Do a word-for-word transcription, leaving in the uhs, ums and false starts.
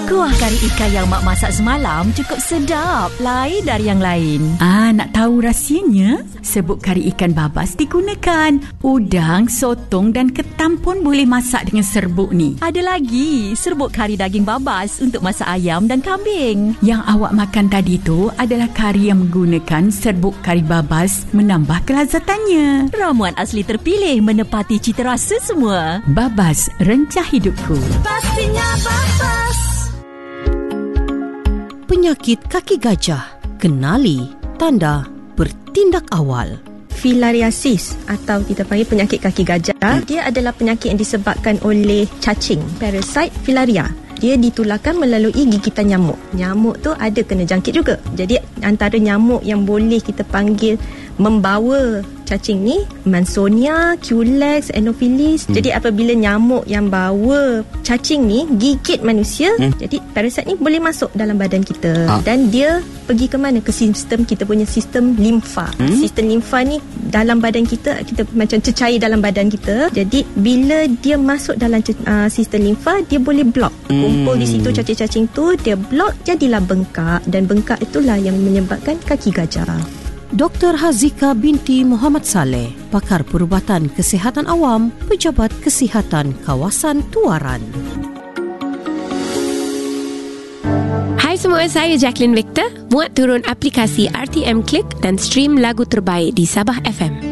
Kuah kari ikan yang mak masak semalam cukup sedap, lain dari yang lain. Ah, nak tahu rahsianya? Serbuk kari ikan babas digunakan. Udang, sotong dan ketam pun boleh masak dengan serbuk ni. Ada lagi, serbuk kari daging babas untuk masak ayam dan kambing. Yang awak makan tadi tu adalah kari yang menggunakan serbuk kari babas menambah kelazatannya. Ramuan asli terpilih menepati cita rasa semua. Babas, rencah hidupku. Pastinya babas. Penyakit kaki gajah. Kenali tanda bertindak awal. Filariasis atau kita panggil penyakit kaki gajah, hmm. dia adalah penyakit yang disebabkan oleh cacing, parasit filaria. Dia ditularkan melalui gigitan nyamuk. Nyamuk tu ada kena jangkit juga. Jadi antara nyamuk yang boleh kita panggil membawa cacing ni, Mansonia, Culex, Anopheles. Hmm. Jadi apabila nyamuk yang bawa cacing ni gigit manusia, hmm. jadi parasit ni boleh masuk dalam badan kita. Ha. Dan dia pergi ke mana? Ke sistem kita punya sistem limfa. Hmm. Sistem limfa ni dalam badan kita, kita macam cecair dalam badan kita. Jadi bila dia masuk dalam uh, sistem limfa, dia boleh block. Hmm. Kumpul di situ cacing-cacing tu, dia block, jadilah bengkak. Dan bengkak itulah yang menyebabkan kaki gajah. Doktor Hazika binti Muhammad Saleh, pakar perubatan kesihatan awam, Pejabat Kesihatan Kawasan Tuaran. Hai semua, saya Jacqueline Victor. Muat turun aplikasi R T M Click dan stream lagu terbaik di Sabah F M.